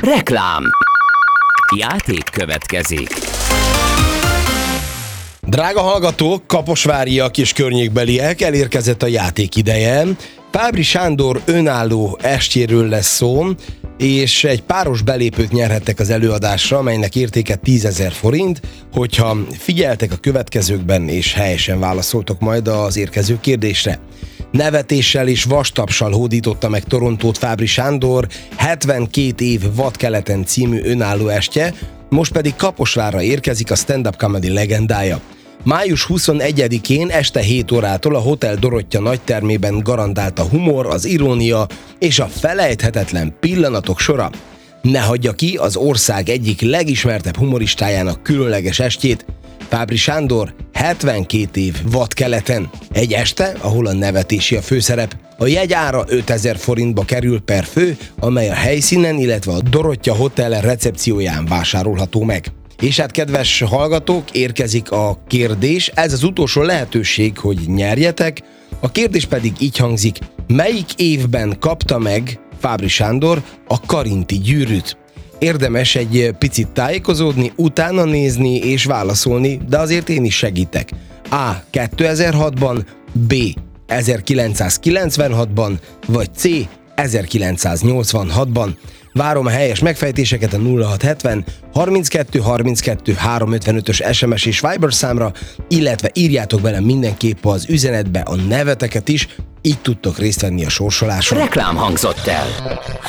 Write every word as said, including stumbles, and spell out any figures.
Reklám. Játék következik. Drága hallgatók, kaposváriak és környékbeliek, elérkezett a játék ideje. Fábry Sándor önálló estjéről lesz szó, és egy páros belépőt nyerhettek az előadásra, amelynek értéke tízezer forint, hogyha figyeltek a következőkben és helyesen válaszoltok majd az érkező kérdésre. Nevetéssel és vastapsal hódította meg Torontót Fábry Sándor hetvenkét év vadkeleten című önálló estje, most pedig Kaposvárra érkezik a stand-up comedy legendája. május huszonegyedikén este hét órától a Hotel Dorottya nagytermében garantált a humor, az irónia és a felejthetetlen pillanatok sora. Ne hagyja ki az ország egyik legismertebb humoristájának különleges estjét, Fábry Sándor hetvenkét év vadkeleten. Egy este, ahol a nevetési a főszerep. A jegyára ötezer forintba kerül per fő, amely a helyszínen, illetve a Dorottya Hotel recepcióján vásárolható meg. És hát kedves hallgatók, érkezik a kérdés, ez az utolsó lehetőség, hogy nyerjetek. A kérdés pedig így hangzik: melyik évben kapta meg Fábry Sándor a Karinti gyűrűt? Érdemes egy picit tájékozódni, utána nézni és válaszolni, de azért én is segítek. A. kétezer-hatban, B. ezerkilencszázkilencvenhatban, vagy C. ezerkilencszáznyolcvanhatban. Várom a helyes megfejtéseket a nulla hat hetven harminckettő harminckettő háromszázötvenötös es em es és Viber számra, illetve írjátok bele mindenképp az üzenetbe a neveteket is, így tudtok részt venni a sorsoláson. Reklám hangzott el.